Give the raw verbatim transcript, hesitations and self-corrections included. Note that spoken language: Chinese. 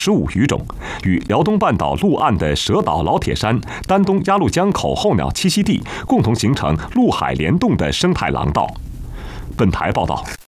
十五余种，与辽东半岛陆岸的蛇岛老铁山、丹东鸭绿江口候鸟栖息地共同形成陆海联动的生态廊道。本台报道。